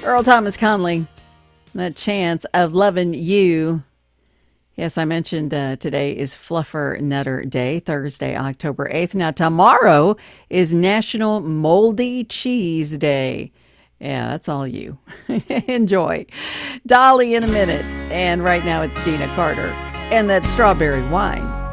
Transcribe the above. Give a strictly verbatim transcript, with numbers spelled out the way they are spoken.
Earl Thomas Conley, That Chance of Loving You. Yes, I mentioned uh, today is Fluffer Nutter Day, Thursday, October eighth. Now, tomorrow is National Moldy Cheese Day. Yeah, that's all you. Enjoy. Dolly in a minute. And right now it's Dina Carter and that strawberry wine.